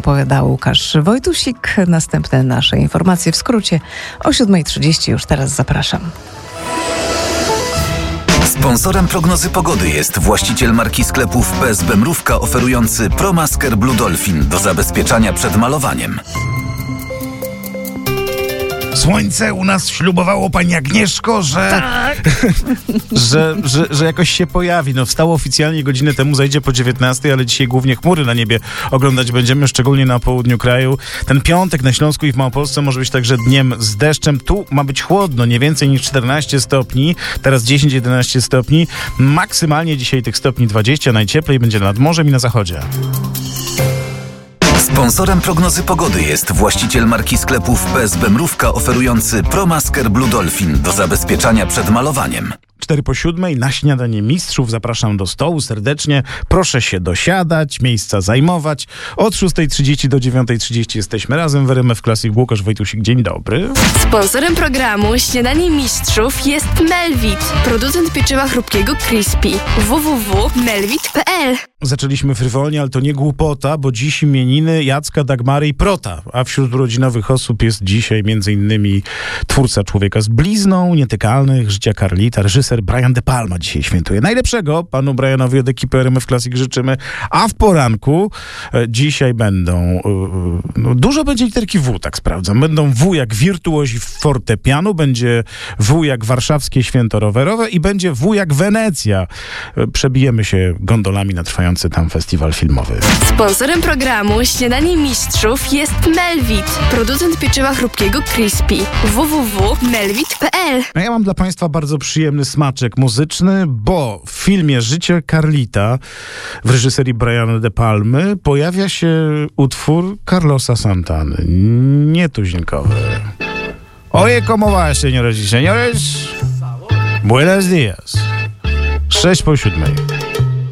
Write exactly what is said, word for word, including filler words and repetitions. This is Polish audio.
opowiada Łukasz Wojtusik. Następne nasze informacje w skrócie o siódma trzydzieści. Już teraz zapraszam. Sponsorem prognozy pogody jest właściciel marki sklepów P S B Mrówka oferujący ProMasker Blue Dolphin do zabezpieczania przed malowaniem. Słońce u nas ślubowało, pani Agnieszko, że... Tak. że, że, że jakoś się pojawi. No wstało oficjalnie godzinę temu, zajdzie po dziewiętnastej, ale dzisiaj głównie chmury na niebie oglądać będziemy, szczególnie na południu kraju. Ten piątek na Śląsku i w Małopolsce może być także dniem z deszczem. Tu ma być chłodno, nie więcej niż czternaście stopni, teraz dziesięć jedenaście stopni. Maksymalnie dzisiaj tych stopni dwadzieścia, najcieplej będzie nad morzem i na zachodzie. Sponsorem prognozy pogody jest właściciel marki sklepów P S B Mrówka oferujący ProMasker Blue Dolphin do zabezpieczania przed malowaniem. Cztery po siódmej na śniadanie mistrzów zapraszam do stołu serdecznie. Proszę się dosiadać, miejsca zajmować. Od szóstej trzydzieści do dziewiątej trzydzieści jesteśmy razem w R M F Classic. Łukasz Wojtusik, dzień dobry. Sponsorem programu Śniadanie Mistrzów jest Melvit, producent pieczywa chrupkiego Crispy. w w w kropka melvit kropka p l. Zaczęliśmy frywolnie, ale to nie głupota, bo dziś imieniny Jacka, Dagmary i Prota. A wśród urodzinowych osób jest dzisiaj między innymi twórca Człowieka z blizną, Nietykalnych, Życia Carlita, reżyser Brian De Palma dzisiaj świętuje. Najlepszego panu Brianowi od ekipy R M F Classic życzymy. A w poranku e, dzisiaj będą e, no, dużo będzie literki W, tak sprawdzam. Będą W jak wirtuozi fortepianu, będzie W jak warszawskie święto rowerowe i będzie W jak Wenecja. E, przebijemy się gondolami na trwający tam festiwal filmowy. Sponsorem programu Śniadanie Mistrzów jest Melvit, producent pieczywa chrupkiego Crispy. w w w kropka melvit kropka p l. No ja mam dla państwa bardzo przyjemny smaczek muzyczny, bo w filmie Życie Carlita w reżyserii Briana De Palmy pojawia się utwór Carlosa Santany, nietuzinkowy. Oye, ¿cómo va, señoras y señores? Buenos días. Sześć po siódmej.